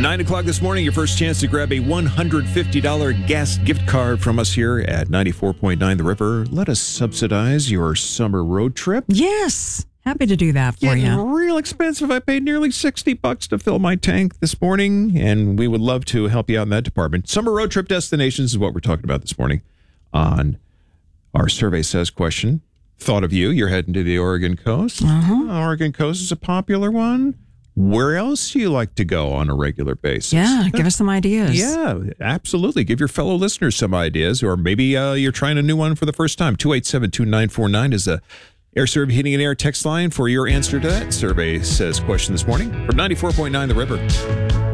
9 o'clock this morning, your first chance to grab a $150 gas gift card from us here at 94.9 The River. Let us subsidize your summer road trip. Yes. Happy to do that for Getting you. real expensive. I paid nearly $60 to fill my tank this morning, and we would love to help you out in that department. Summer road trip destinations is what we're talking about this morning on our Survey Says question. Thought of you. You're heading to the Oregon coast. Oregon coast is a popular one. Where else do you like to go on a regular basis? Yeah, give us some ideas. Yeah, absolutely. Give your fellow listeners some ideas, or maybe you're trying a new one for the first time. 287-2949 is the Air Serv Heating and Air text line for your answer to that Survey Says question this morning from 94.9 The River.